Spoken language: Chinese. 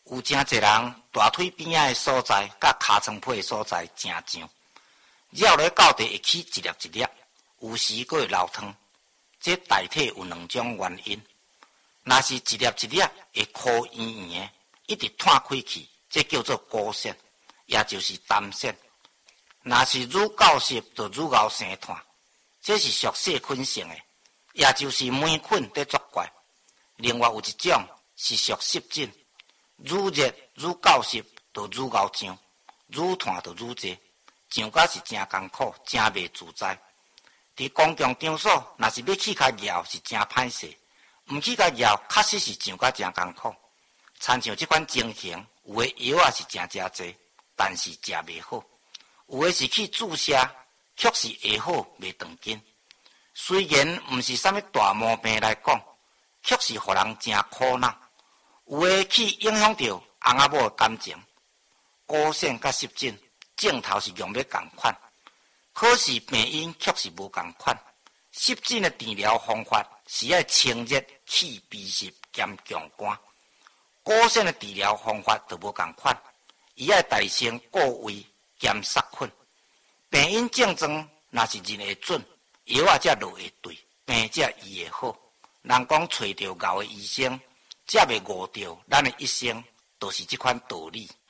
有真侪人大腿边仔的所在，甲尻川皮的所在真痒，绕咧到底会起一粒一粒，有时佫会流汤。这大体有两种原因。若是一粒一粒会苦圆圆的，一直摊开去，这叫做孤癣，也就是单癣。若是乳垢色，就乳沟生炭，这是属细菌性的，也就是霉菌在作怪。另外有一种是属湿疹，愈热愈垢湿，就愈敖痒，愈炭就愈济，痒甲是真艰苦，真袂自在。伫公共场所，若是要去甲绕，是真歹势。毋去甲绕，确实是痒甲真艰苦。参像即款情形，有的药啊是真正济，但是食袂好；有的是去注射，却是会好袂长紧。虽然毋是啥物大毛病来讲，却是互人真苦恼。有的去影响到翁仔某的感情。孤癣甲湿疹症头是用要共款，可是病因却是无共款。湿疹的治疗方法是要清热、去鼻湿、兼强肝；孤癣的治疗方法就无共款，伊要大清过胃、兼杀菌。病因症状若是认会准，药啊才落会对，病才医会好。人讲找到敖的医生，才袂误着咱的一生，都是这款道理。